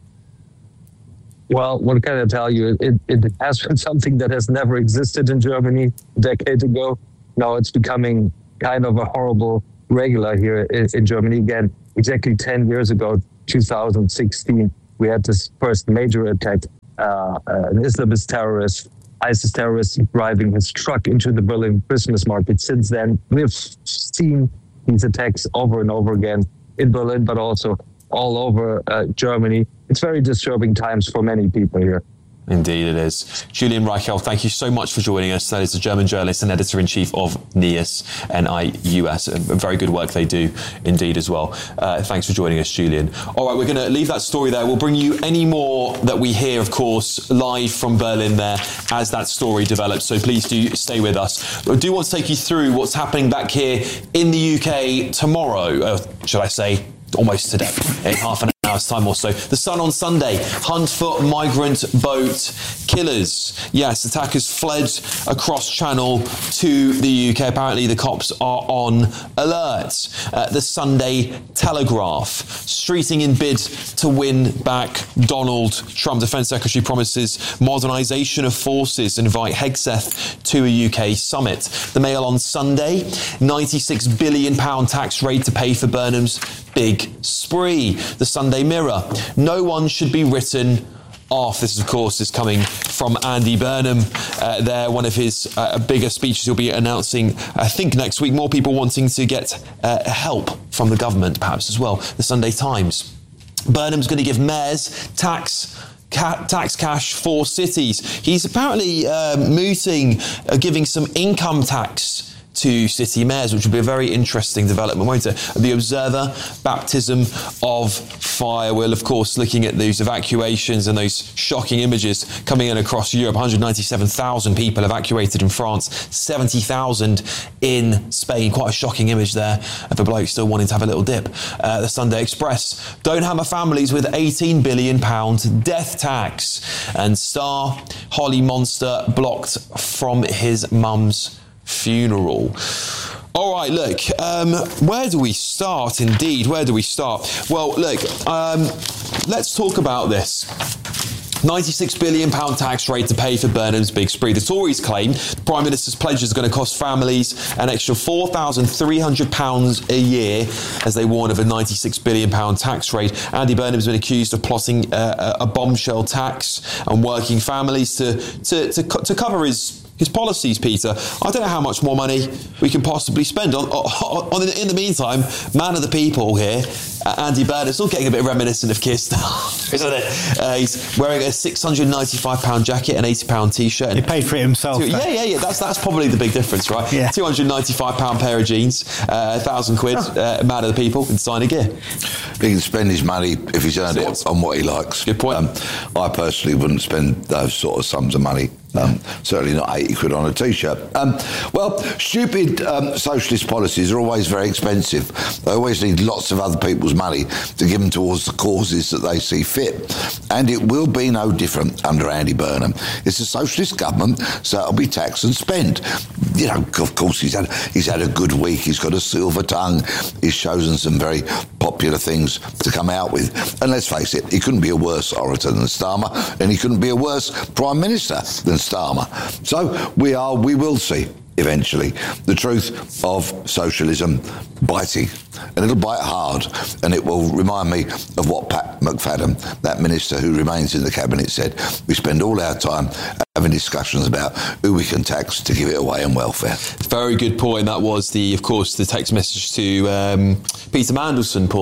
Well, what can I tell you? It, it has been something that has never existed in Germany a decade ago. Now it's becoming kind of a horrible regular here in, in Germany. Again, exactly ten years ago, two thousand sixteen, we had this first major attack. Uh, an Islamist terrorist, ISIS terrorist, driving his truck into the Berlin Christmas market. Since then, we've seen these attacks over and over again in Berlin, but also all over uh, Germany. It's very disturbing times for many people here. Indeed it is. Julian Reichel, thank you so much for joining us. That is a German journalist and editor-in-chief of N I U S, N I U S. A very good work they do indeed as well. Uh, thanks for joining us, Julian. All right, we're going to leave that story there. We'll bring you any more that we hear, of course, live from Berlin there as that story develops. So please do stay with us. I do want to take you through what's happening back here in the U K tomorrow, uh, should I say, almost today, in half an hour's time or so. The Sun on Sunday, hunt for migrant boat killers. Yes, attackers fled across channel to the U K. Apparently the cops are on alert. Uh, the Sunday Telegraph, streeting in bid to win back Donald Trump. Defence Secretary promises modernisation of forces, invite Hegseth to a U K summit. The Mail on Sunday, ninety-six billion pounds tax rate to pay for Burnham's big spree. The Sunday Mirror, no one should be written off. This, of course, is coming from Andy Burnham. Uh, there, one of his uh, bigger speeches he'll be announcing, I think, next week. More people wanting to get uh, help from the government, perhaps, as well. The Sunday Times, Burnham's going to give mayors tax Ca- tax cash for cities. He's apparently uh, mooting, uh, giving some income tax to city mayors, which would be a very interesting development, won't it? The Observer, baptism of fire. We're, of course, looking at those evacuations and those shocking images coming in across Europe. one hundred ninety-seven thousand people evacuated in France, seventy thousand in Spain. Quite a shocking image there of a bloke still wanting to have a little dip. Uh, the Sunday Express, don't hammer families with eighteen billion pounds death tax. And Star, Holly Monster blocked from his mum's funeral. All right, look, um, where do we start, indeed? Where do we start? Well, look, um, let's talk about this. ninety-six billion pounds tax rate to pay for Burnham's big spree. The Tories claim the Prime Minister's pledge is going to cost families an extra four thousand three hundred pounds a year, as they warn of a ninety-six billion pounds tax rate. Andy Burnham's been accused of plotting uh, a bombshell tax on working families to, to, to, to cover his his policies, Peter. I don't know how much more money we can possibly spend on. on, on in the meantime, man of the people here, uh, Andy Burnham, still getting a bit reminiscent of Keir Starmer, isn't it? Uh, he's wearing a six hundred ninety-five pounds jacket, an eighty pounds t-shirt. He paid for it himself. Two, yeah, yeah, yeah. That's that's probably the big difference, right? Yeah. two hundred ninety-five pounds pair of jeans, uh, a thousand quid, uh, man of the people, and sign a gear. He can spend his money if he's earned it on what he likes. Good point. Um, I personally wouldn't spend those sort of sums of money. Um, certainly not eighty quid on a t-shirt. Um, well, stupid um, socialist policies are always very expensive. They always need lots of other people's money to give them towards the causes that they see fit. And it will be no different under Andy Burnham. It's a socialist government, so it'll be tax and spend. You know, of course, he's had, he's had a good week. He's got a silver tongue. He's chosen some very popular things to come out with. And let's face it, he couldn't be a worse orator than Starmer, and he couldn't be a worse Prime Minister than Starmer. So we are, we will see eventually the truth of socialism biting, and it'll bite hard, and it will remind me of what Pat McFadden, that minister who remains in the cabinet, said. We spend all our time having discussions about who we can tax to give it away on welfare. Very good point. That was the, of course, the text message to um, Peter Mandelson, Paul.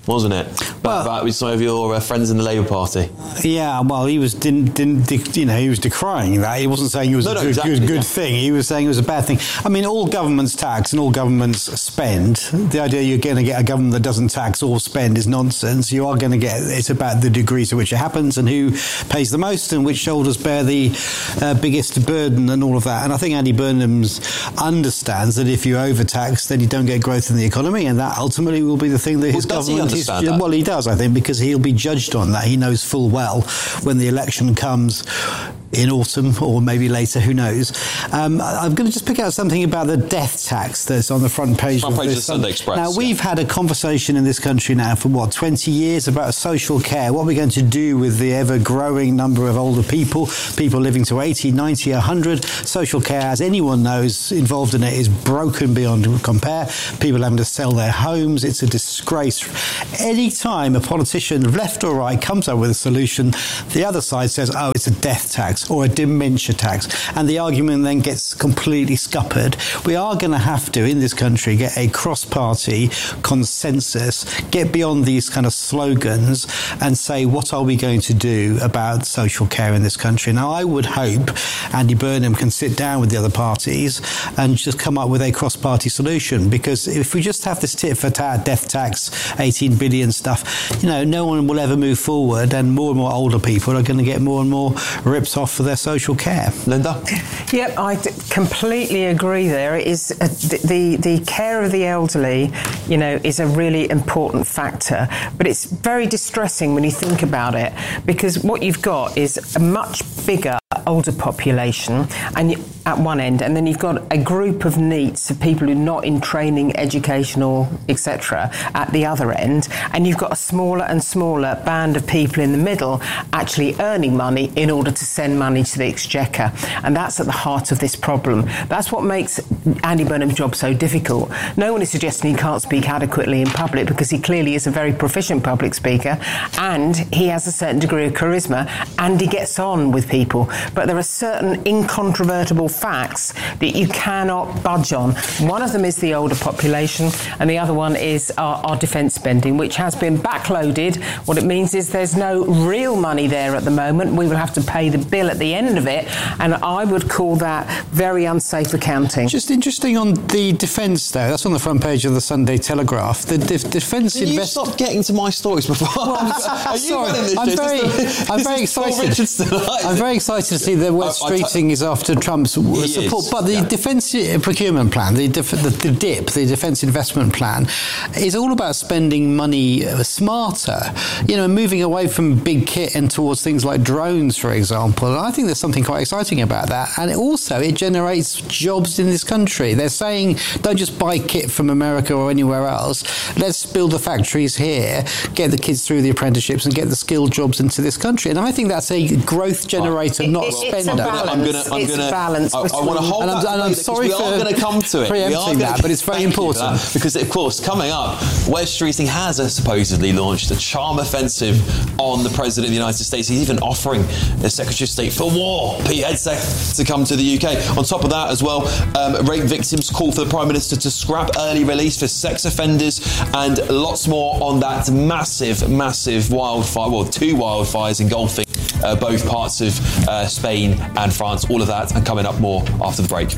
wasn't it? Well, that was some of your uh, friends in the Labour Party. Yeah, well, he was didn't didn't you know he was decrying that. He wasn't saying it was no, a no, good, exactly, good, good yeah. thing. He was saying it was a bad thing. I mean, all governments tax and all governments spend. The idea you're going to get a government that doesn't tax or spend is nonsense. You are going to get. It's about the degree to which it happens and who pays the most and which shoulders bear the uh, biggest burden and all of that. And I think Andy Burnham's understands that if you overtax, then you don't get growth in the economy, and that ultimately will be the thing that his well, does he government is. understand that? Well, he does, I think, because he'll be judged on that. He knows full well when the election comes in autumn or maybe later, who knows. Um, I'm going to just pick out something about the death tax that's on the front page, front of, page this. of the Sunday Express. Now, we've yeah. had a conversation in this country now for, what, twenty years about social care. What are we going to do with the ever-growing number of older people, people living to eighty, ninety, one hundred? Social care, as anyone knows, involved in it is broken beyond compare. People having to sell their homes. It's a disgrace. Any time a politician, left or right, comes up with a solution, the other side says, oh, it's a death tax or a dementia tax, and the argument then gets completely scuppered. We are going to have to, in this country, get a cross-party consensus, get beyond these kind of slogans and say, what are we going to do about social care in this country? Now, I would hope Andy Burnham can sit down with the other parties and just come up with a cross-party solution, because if we just have this tit-for-tat death tax, eighteen billion stuff, you know, no one will ever move forward, and more and more older people are going to get more and more ripped off for their social care. Linda? Yep, I d- completely agree there. It is uh, the, the the care of the elderly, you know, is a really important factor, but it's very distressing when you think about it, because what you've got is a much bigger older population and you, at one end, and then you've got a group of NEETs of people who are not in training, educational, et cetera at the other end, and you've got a smaller and smaller band of people in the middle actually earning money in order to send money to the exchequer, and that's at the heart of this problem. That's what makes Andy Burnham's job so difficult. No one is suggesting he can't speak adequately in public, because he clearly is a very proficient public speaker and he has a certain degree of charisma and he gets on with people. But there are certain incontrovertible facts that you cannot budge on. One of them is the older population, and the other one is our, our defence spending, which has been backloaded. What it means is there's no real money there at the moment. We will have to pay the bill at the end of it, and I would call that very unsafe accounting. Just interesting on the defence, though. That's on the front page of the Sunday Telegraph. The def- defence Can invest- you stop getting to my stories before? Well, Are you sorry, running this? I'm James? very, This is- I'm this very is Paul excited. Richardson. I'm very excited to see that West I- I t- Streeting is after Trump's He support. is, But the yeah. defence procurement plan, the, def- the, the D I P, the Defence Investment Plan, is all about spending money smarter, you know, moving away from big kit and towards things like drones, for example. And I think there's something quite exciting about that. And it also, it generates jobs in this country. They're saying, don't just buy kit from America or anywhere else. Let's build the factories here, get the kids through the apprenticeships and get the skilled jobs into this country. And I think that's a growth generator, It- not it- a it's a spender. balance. I'm gonna, I'm It's a gonna, balance I, I want to between- hold And I'm- that and I'm because sorry we are for going to come to it. We are preempting gonna- that, but it's very Thank you for important. that, because, of course, coming up, Wes Streeting has uh, supposedly launched a charm offensive on the President of the United States. He's even offering the Secretary of State for War, Pete Hegseth, to come to the U K. On top of that, as well, um, rape victims call for the Prime Minister to scrap early release for sex offenders, and lots more on that massive, massive wildfire, well, two wildfires engulfing uh, both parts of uh, Spain and France. All of that and coming up more after the break.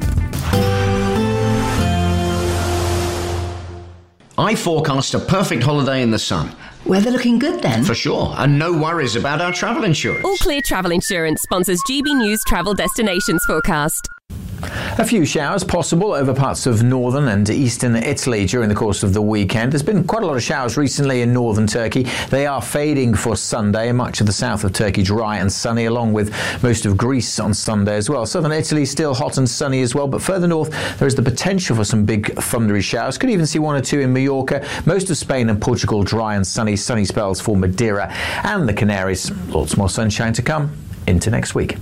I forecast a perfect holiday in the sun. Weather looking good then? For sure, and no worries about our travel insurance. All Clear Travel Insurance sponsors G B News Travel Destinations Forecast. A few showers possible over parts of northern and eastern Italy during the course of the weekend. There's been quite a lot of showers recently in northern Turkey. They are fading for Sunday. Much of the south of Turkey dry and sunny, along with most of Greece on Sunday as well. Southern Italy still hot and sunny as well, but further north there is the potential for some big thundery showers. Could even see one or two in Mallorca. Most of Spain and Portugal dry and sunny. Sunny spells for Madeira and the Canaries. Lots more sunshine to come into next week.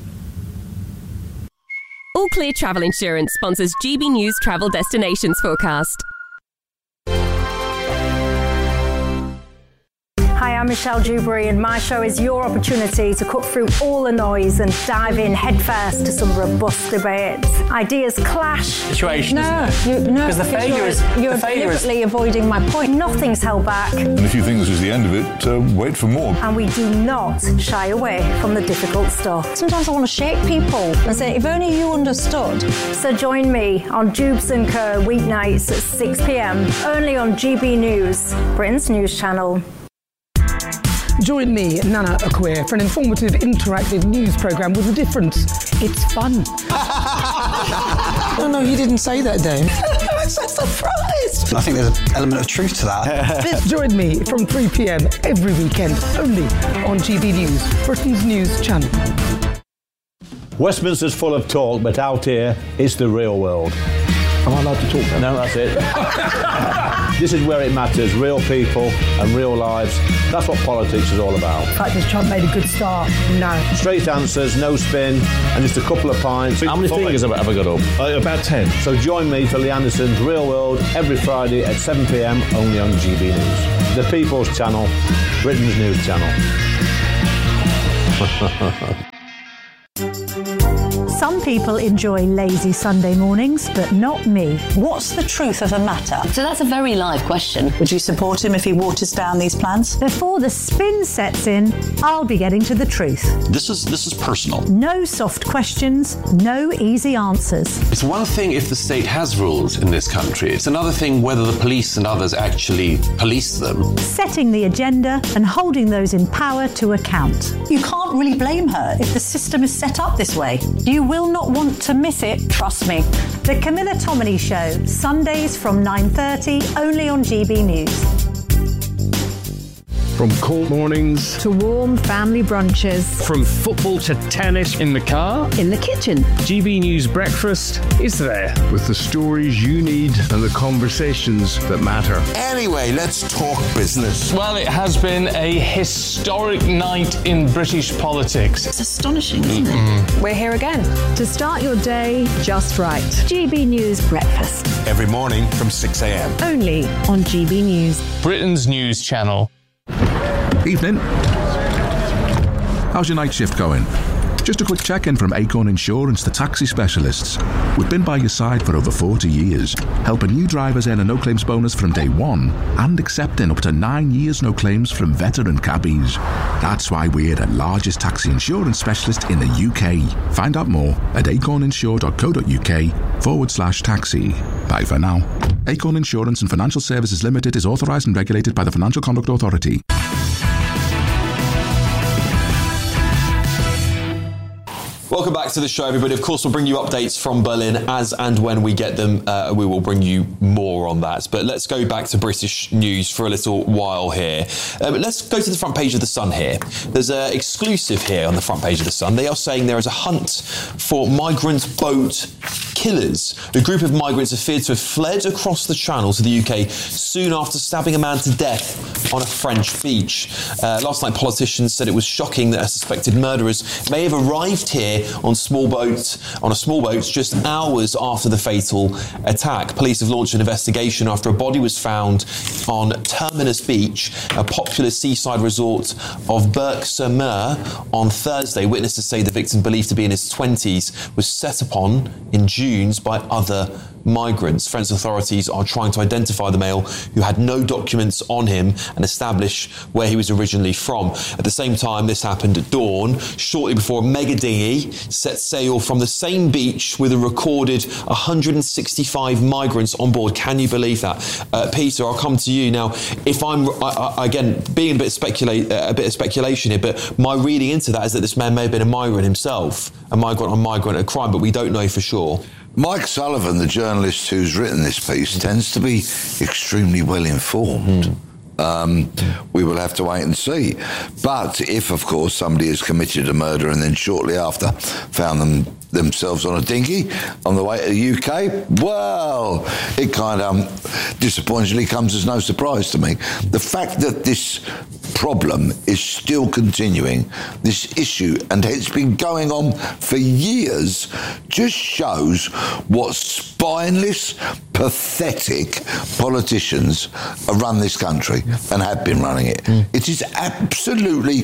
All Clear Travel Insurance sponsors G B News Travel Destinations Forecast. Hi, I'm Michelle Dewberry, and my show is your opportunity to cut through all the noise and dive in headfirst to some robust debates. Ideas clash. Situation, No, isn't it? you, no, Because the because failure you're, is you're the failure is deliberately avoiding my point. Nothing's held back, And if you think this is the end of it, uh, wait for more. and we do not shy away from the difficult stuff. Sometimes I want to shake people and say, if only you understood. So join me on Dubes and Co weeknights at six p.m. only on G B News, Britain's news channel. Join me, Nana Akwe, for an informative, interactive news programme with a difference. It's fun. No, no, you didn't say that, Dave. I'm so surprised. I think there's an element of truth to that. Join me from three p.m. every weekend, only on G B News, Britain's news channel. Westminster's full of talk, but out here, it's the real world. Am I allowed to talk now? No, that's it. This is where it matters, real people and real lives. That's what politics is all about. In fact, has Trump made a good start? No. Straight answers, no spin, and just a couple of pints. How many fingers have I ever got up? Uh, about ten. So join me for Lee Anderson's Real World every Friday at seven p.m. only on G B News. The People's Channel, Britain's news channel. Some people enjoy lazy Sunday mornings, but not me. What's the truth of a matter? So that's a very live question. Would you support him if he waters down these plans? Before the spin sets in, I'll be getting to the truth. This is this is personal. No soft questions, no easy answers. It's one thing if the state has rules in this country. It's another thing whether the police and others actually police them. Setting the agenda and holding those in power to account. You can't really blame her if the system is set up this way. You will not want to miss it, trust me. The Camilla Tominey Show, Sundays from nine thirty, only on G B News. From cold mornings to warm family brunches, from football to tennis in the car, in the kitchen, G B News Breakfast is there with the stories you need and the conversations that matter. Anyway, let's talk business. Well, it has been a historic night in British politics. It's astonishing, isn't it? We're here again to start your day just right. G B News Breakfast. Every morning from six a.m. Only on G B News, Britain's news channel. Evening. How's your night shift going? Just a quick check-in from Acorn Insurance, the taxi specialists. We've been by your side for over forty years, helping new drivers earn a no-claims bonus from day one and accepting up to nine years no claims from veteran cabbies. That's why we're the largest taxi insurance specialist in the U K. Find out more at acorninsure.co.uk forward slash taxi. Bye for now. Acorn Insurance and Financial Services Limited is authorised and regulated by the Financial Conduct Authority. Welcome back to the show, everybody. Of course, we'll bring you updates from Berlin as and when we get them. Uh, we will bring you more on that. But let's go back to British news for a little while here. Um, let's go to the front page of The Sun here. There's an exclusive here on the front page of The Sun. They are saying there is a hunt for migrant boat killers. A group of migrants are feared to have fled across the Channel to the U K soon after stabbing a man to death on a French beach. Uh, last night, politicians said it was shocking that suspected murderers may have arrived here on small boats, on a small boat just hours after the fatal attack. Police have launched an investigation after a body was found on Terminus Beach, a popular seaside resort of Berck-sur-Mer, on Thursday. Witnesses say the victim, believed to be in his twenties, was set upon in dunes by other migrants. French authorities are trying to identify the male who had no documents on him and establish where he was originally from. At the same time, this happened at dawn, shortly before a mega dinghy set sail from the same beach with a recorded one hundred sixty-five migrants on board. Can you believe that? Uh, Peter, I'll come to you now. If I'm, I, I, again, being a bit, speculate, uh, a bit of speculation here, but my reading into that is that this man may have been a migrant himself, a migrant on migrant a crime, but we don't know for sure. Mike Sullivan, the journalist who's written this piece, tends to be extremely well informed. Mm. Um, we will have to wait and see. But if, of course, somebody has committed a murder and then shortly after found them themselves on a dinghy on the way to the U K. Well, it kind of um, disappointingly comes as no surprise to me. The fact that this problem is still continuing, this issue, and it's been going on for years, just shows what spineless, pathetic politicians run this country and have been running it. Mm. It is absolutely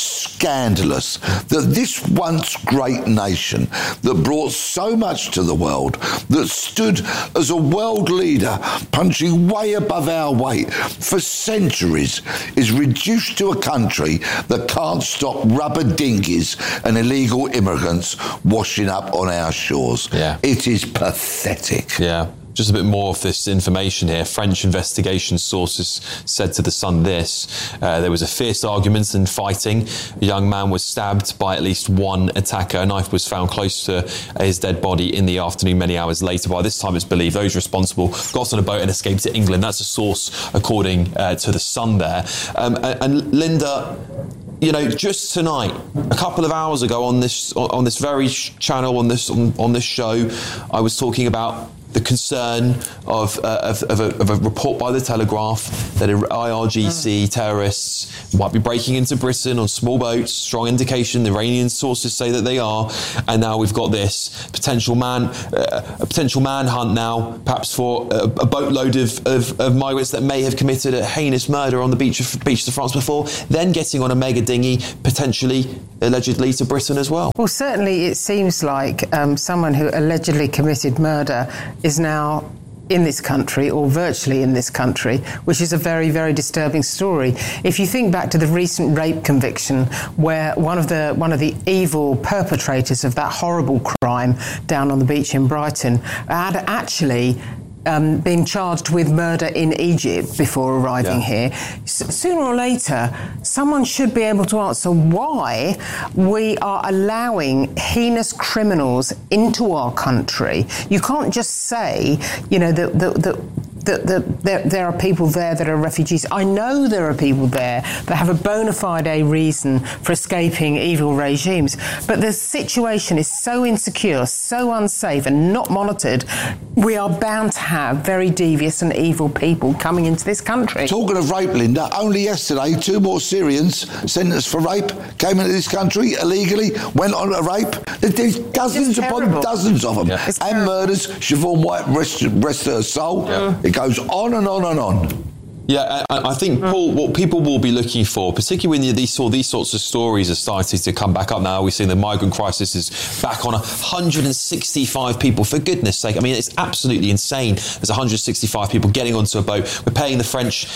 scandalous that this once great nation that brought so much to the world, that stood as a world leader, punching way above our weight for centuries, is reduced to a country that can't stop rubber dinghies and illegal immigrants washing up on our shores. Yeah. It is pathetic. Yeah. Just a bit more of this information here. French investigation sources said to The Sun this. Uh, there was a fierce argument and fighting. A young man was stabbed by at least one attacker. A knife was found close to his dead body in the afternoon many hours later. By this time, it's believed those responsible got on a boat and escaped to England. That's a source, according uh, to The Sun there. Um, and, and Linda, you know, just tonight, a couple of hours ago on this on this very channel, on this on, on this show, I was talking about the concern of, uh, of, of, a, of a report by the Telegraph that I R G C mm. terrorists might be breaking into Britain on small boats. Strong indication, the Iranian sources say that they are. And now we've got this potential man, uh, a potential manhunt now, perhaps for a, a boatload of, of, of migrants that may have committed a heinous murder on the beach of, beach of France before, then getting on a mega dinghy, potentially, allegedly, to Britain as well. Well, certainly it seems like um, someone who allegedly committed murder is now in this country, or virtually in this country, which is a very, very disturbing story. If you think back to the recent rape conviction, where one of the one of the evil perpetrators of that horrible crime down on the beach in Brighton had actually Um, being charged with murder in Egypt before arriving yeah. here, S- sooner or later, someone should be able to answer why we are allowing heinous criminals into our country. You can't just say, you know, that the, the, the, the, there, there are people there that are refugees. I know there are people there that have a bona fide reason for escaping evil regimes, but the situation is so insecure, so unsafe and not monitored, we are bound to have very devious and evil people coming into this country. Talking of rape, Linda, only yesterday two more Syrians sentenced for rape came into this country illegally, went on a rape. There's dozens upon dozens of them. Yeah. And terrible. Murders. Siobhan White, rest, rest her soul. Yeah. It goes on and on and on. Yeah, I, I think, Paul, what people will be looking for, particularly when these, these sorts of stories are starting to come back up now, we've seen the migrant crisis is back on one hundred sixty-five people, for goodness sake. I mean, it's absolutely insane. There's one hundred sixty-five people getting onto a boat. We're paying the French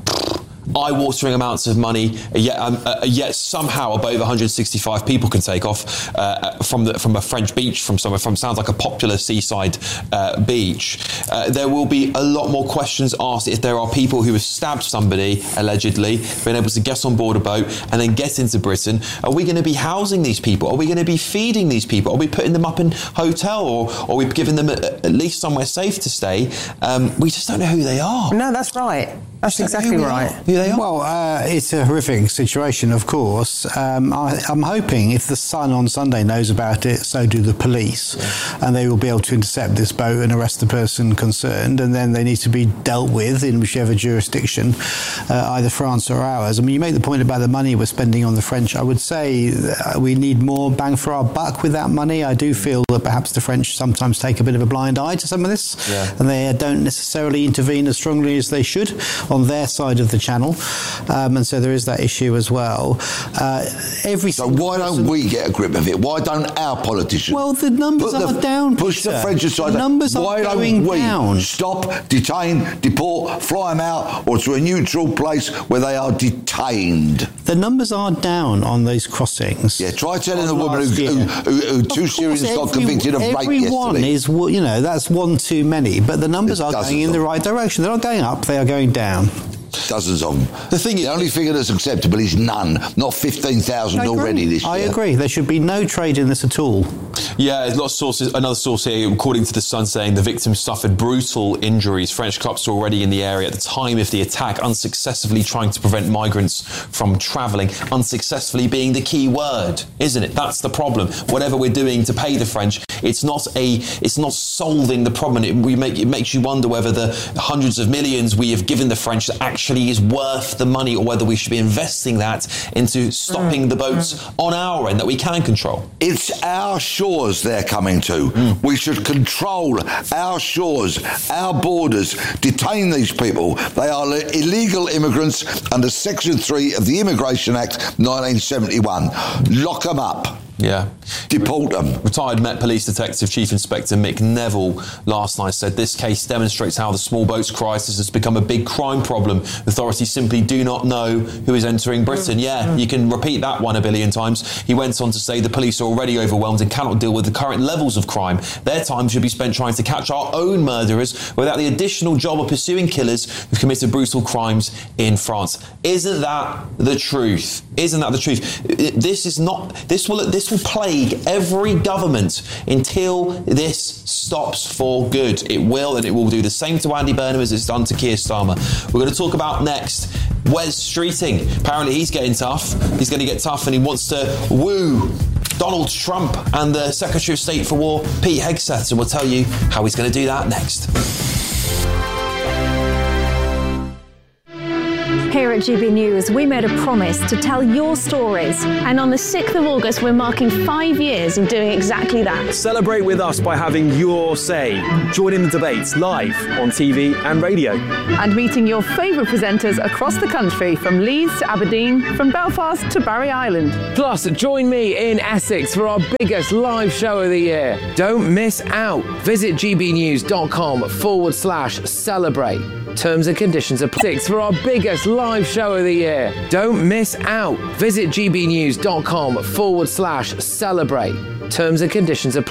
eye-watering amounts of money, yet, um, uh, yet somehow above one hundred sixty-five people can take off uh, from the, from a French beach, from somewhere, from sounds like a popular seaside uh, beach. Uh, there will be a lot more questions asked if there are people who have stabbed somebody, allegedly, been able to get on board a boat and then get into Britain. Are we going to be housing these people? Are we going to be feeding these people? Are we putting them up in hotel, or, or are we giving them a, at least somewhere safe to stay? Um, we just don't know who they are. No, that's right. That's exactly right. Who they are. Well, uh, it's a horrific situation, of course. Um, I, I'm hoping if the Sun on Sunday knows about it, so do the police, yeah. and they will be able to intercept this boat and arrest the person concerned, and then they need to be dealt with in whichever jurisdiction, uh, either France or ours. I mean, you make the point about the money we're spending on the French. I would say we need more bang for our buck with that money. I do feel that perhaps the French sometimes take a bit of a blind eye to some of this, yeah. and they don't necessarily intervene as strongly as they should on their side of the channel, um, and so there is that issue as well. Uh, every so why don't we get a grip of it? Why don't our politicians? Well, the numbers the, are down. Push Peter. the French aside. The numbers why are don't going we down. Stop, detain, deport, fly them out, or to a neutral place where they are detained? The numbers are down on those crossings. Yeah, try telling the woman who, who, who, who two Syrians got every, convicted of rape yesterday. Everyone is, you know, that's one too many. But the numbers There's are going in the right direction. They're not going up; they are going down. Dozens of them. The thing is, the only figure that's acceptable is none, not fifteen thousand already this year. I agree. There should be no trade in this at all. Yeah, there's lots of sources. Another source here, according to The Sun, saying the victims suffered brutal injuries. French cops were already in the area at the time of the attack, unsuccessfully trying to prevent migrants from travelling. Unsuccessfully being the key word, isn't it? That's the problem. Whatever we're doing to pay the French, it's not a, it's not solving the problem. It, we make, it makes you wonder whether the hundreds of millions we have given the French actually is worth the money, or whether we should be investing that into stopping mm. the boats mm. on our end that we can control. It's our shores they're coming to. Mm. We should control our shores, our borders, detain these people. They are illegal immigrants under Section three of the Immigration Act nineteen seventy-one. Lock them up. Yeah. Deport them. Retired Met Police Detective Chief Inspector Mick Neville last night said this case demonstrates how the small boats crisis has become a big crime problem. Authorities simply do not know who is entering Britain. Yeah, you can repeat that one a billion times. He went on to say the police are already overwhelmed and cannot deal with the current levels of crime. Their time should be spent trying to catch our own murderers without the additional job of pursuing killers who've committed brutal crimes in France. Isn't that the truth? Isn't that the truth? This is not... This will... This will plague every government until this stops for good. It will, and it will do the same to Andy Burnham as it's done to Keir Starmer. We're going to talk about next Wes Streeting. Apparently he's getting tough. He's going to get tough, and he wants to woo Donald Trump and the Secretary of State for War, Pete Hegseth. And we'll tell you how he's going to do that next. Here at G B News, we made a promise to tell your stories. And on the sixth of August, we're marking five years of doing exactly that. Celebrate with us by having your say. Join in the debates live on T V and radio. And meeting your favourite presenters across the country, from Leeds to Aberdeen, from Belfast to Barry Island. Plus, join me in Essex for our biggest live show of the year. Don't miss out. Visit gbnews.com forward slash celebrate. Terms and conditions apply. For our biggest live show of the year. Don't miss out. Visit gbnews.com forward slash celebrate. Terms and conditions apply.